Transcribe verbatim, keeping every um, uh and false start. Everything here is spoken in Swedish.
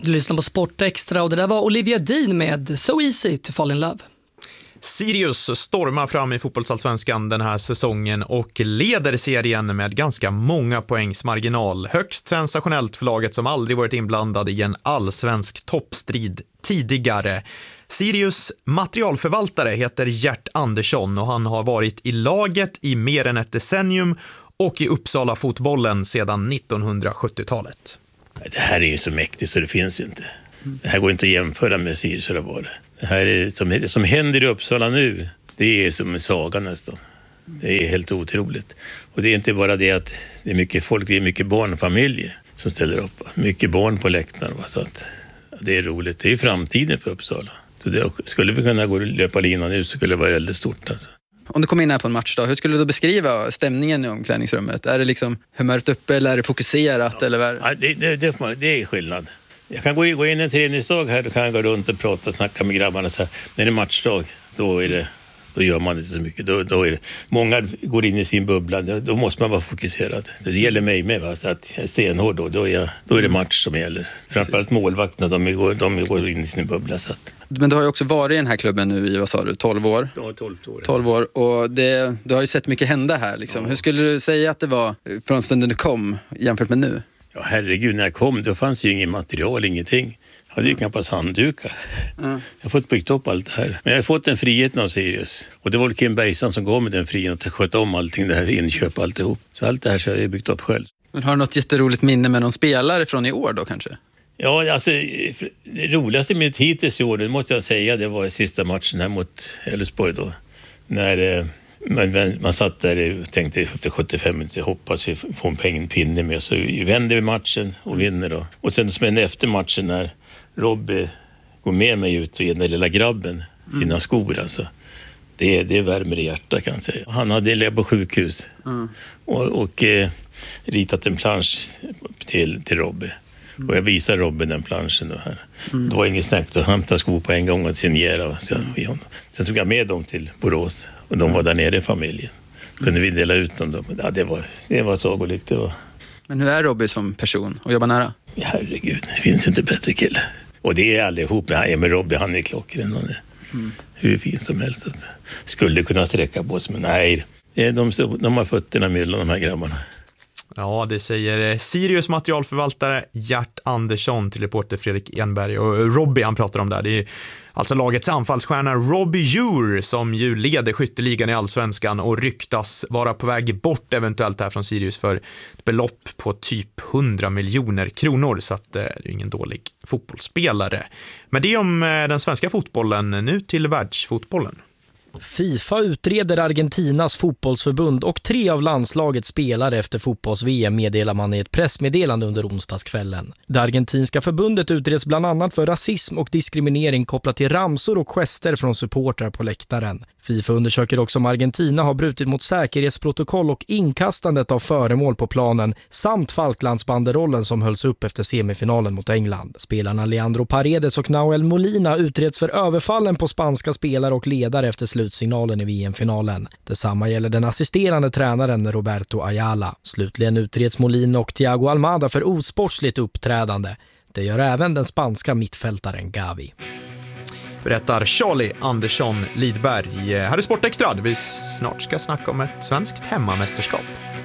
Du lyssnar på Sport Extra och det där var Olivia Dean med So Easy to Fall in Love. Sirius stormar fram i fotbollsallsvenskan den här säsongen och leder serien med ganska många poängs marginal. Högst sensationellt för laget som aldrig varit inblandad i en allsvensk toppstrid tidigare. Sirius materialförvaltare heter Gert Andersson och han har varit i laget i mer än ett decennium och i Uppsala fotbollen sedan nittonhundrasjuttiotalet. Det här är ju så mäktigt så det finns inte. Det här går inte att jämföra med Sirius eller vad det. Det här är som, som händer i Uppsala nu, det är som en saga nästan. Det är helt otroligt. Och det är inte bara det att det är mycket folk, det är mycket barnfamiljer som ställer upp. Mycket barn på läktaren. Så att det är roligt. Det är framtiden för Uppsala. Så det, skulle vi kunna gå och löpa linan ut så skulle det vara väldigt stort alltså. Om du kommer in här på en match då, hur skulle du då beskriva stämningen i omklädningsrummet? Är det liksom humöret uppe eller är det fokuserat? Ja. Eller vad är det? Ja, det, det, det, det är skillnad. Jag kan gå in, gå in en träningsdag här, då kan jag gå runt och prata och snacka med grabbarna så här. När det är matchdag, då är det, då gör man inte så mycket. Då, då är det, många går in i sin bubbla, då måste man vara fokuserad. Det gäller mig med, va? Så att jag är stenhård då, då är, jag, då är det match som gäller. Framförallt målvakterna, de går, de går in i sin bubbla. Så att. Men du har ju också varit i den här klubben nu i, vad sa du, tolv år? Ja, tolv år. tolv år, och det, du har ju sett mycket hända här liksom. Ja. Hur skulle du säga att det var från stunden du kom jämfört med nu? Ja, herregud, när jag kom då fanns ju ingen material, ingenting. Jag hade ju knappast handdukar. Mm. Jag har fått byggt upp allt det här. Men jag har fått en frihet av Sirius. Och det var Kim Bergsan som gav mig den friheten att sköta om allting, det här inköp och alltihop. Så allt det här så har jag byggt upp själv. Men har du något jätteroligt minne med någon spelare från i år då kanske? Ja, alltså det roligaste med hittills i år, det måste jag säga, det var sista matchen här mot Elfsborg då. När man, man satt där och tänkte efter sjuttiofem minuter, hoppas vi får en pengpinne med. Så vi vänder vi matchen och vinner då. Och sen som efter matchen när Robbie går med mig ut och ger den lilla grabben sina mm. skor alltså. Det, det värmer i hjärtat kan jag säga. Han hade legat på sjukhus mm. och, och eh, ritat en plansch till, till Robbie. Mm. Och jag visar Robin den planschen då här. Mm. Det var inget snack att hämta skor på en gång och signera. Så jag, sen tog jag med dem till Borås och de var där nere i familjen. Kunde vi dela ut dem då. Ja, det var, det var sagolikt. Det var. Men hur är Robin som person och jobbar nära? Ja, herregud, det finns inte bättre kille. Och det är allihop. Nej, men Robin, han är klockren. Han är mm. hur fin som helst. Skulle kunna sträcka på sig, men nej. De, de har fötterna mellan de här grabbarna. Ja, det säger Sirius materialförvaltare Gert Andersson till reporter Fredrik Enberg. Och Robbie han pratar om där, det är alltså lagets anfallsstjärna Robbie Djur som ju leder skytteligan i allsvenskan och ryktas vara på väg bort eventuellt här från Sirius för ett belopp på typ hundra miljoner kronor. Så att det är ingen dålig fotbollsspelare. Men det om den svenska fotbollen, nu till världsfotbollen. FIFA utreder Argentinas fotbollsförbund och tre av landslagets spelare efter fotbolls-V M meddelar man i ett pressmeddelande under onsdagskvällen. Det argentinska förbundet utreds bland annat för rasism och diskriminering kopplat till ramsor och gester från supportrar på läktaren. FIFA undersöker också om Argentina har brutit mot säkerhetsprotokoll och inkastandet av föremål på planen samt Falklandsbanderollen som hölls upp efter semifinalen mot England. Spelarna Leandro Paredes och Nahuel Molina utreds för överfallen på spanska spelare och ledare efter slutsignalen i V M-finalen. Detsamma gäller den assisterande tränaren Roberto Ayala. Slutligen utreds Molina och Thiago Almada för osportsligt uppträdande. Det gör även den spanska mittfältaren Gavi. Berättar Charlie Andersson Lidberg. Här är Sport Extra. Vi snart ska snacka om ett svenskt hemmamästerskap.